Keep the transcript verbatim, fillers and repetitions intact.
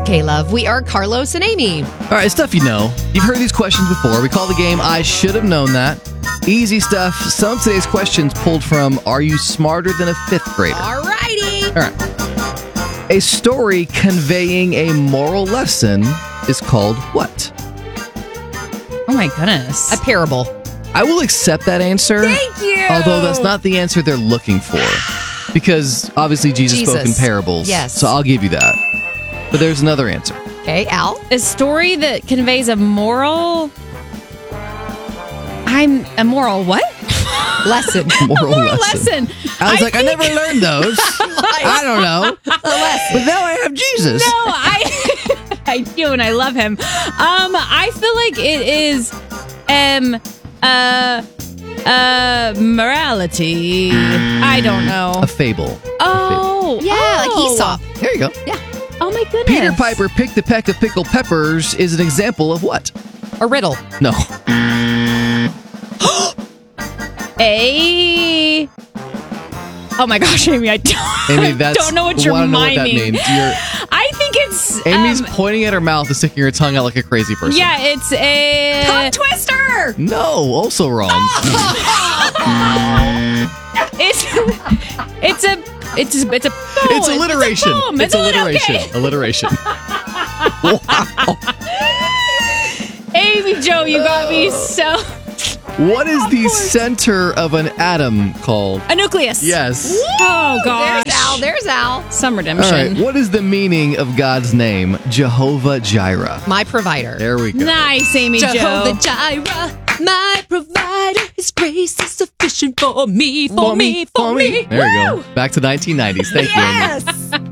Okay, love. We are Carlos and Amy. All right, stuff you know. You've heard these questions before. We call the game I Should Have Known That. Easy stuff. Some of today's questions pulled from Are You Smarter Than a Fifth Grader? All righty. All right. A story conveying a moral lesson is called what? Oh, my goodness. A parable. I will accept that answer. Thank you. Although that's not the answer they're looking for. Because obviously Jesus, Jesus. spoke in parables. Yes. So I'll give you that. But there's another answer. Okay, Al. A story that conveys a moral... I'm a moral what? Lesson. Moral, moral lesson. lesson. I was I like, I think- never learned those. I don't know. But now I have Jesus. No, I I do, and I love him. Um, I feel like it is um uh uh morality. I don't know. A fable. Oh, Yeah, oh. like Aesop. There you go. Yeah. Oh my goodness. Peter Piper picked a peck of pickled peppers is an example of what? A riddle. No. A. Oh my gosh, Amy, I don't, Amy, I that's, don't know what you're wanna know what that miming. means. You're, I think it's Amy's um, pointing at her mouth and sticking her tongue out like a crazy person. yeah, it's a Tongue twister. No, also wrong. It's it's a it's a, it's a poem. It's alliteration. It's a poem. It's It's, a lit- alliteration. okay. Alliteration. Wow. Amy Jo, you got me so. What is the center of an atom called? A nucleus. Yes. Oh gosh. There's Al. There's Al. Some All redemption. right. What is the meaning of God's name? Jehovah Jireh. My provider. There we go. Nice, Amy Jehovah Jo. Jireh, my provider. His grace is sufficient for me, for, me, for me. There you go. Back to nineteen nineties. Thank you, Amy. Yes.